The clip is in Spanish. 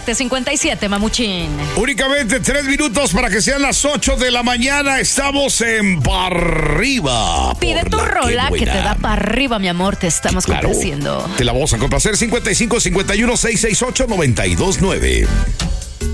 7:57, Mamuchín. Únicamente 3 minutos para que sean las 8 de la mañana. Estamos en Parriba. Pide tu rola que te da para arriba, mi amor. Te estamos complaciendo. Te la vamos a complacer. 55 51 668 929.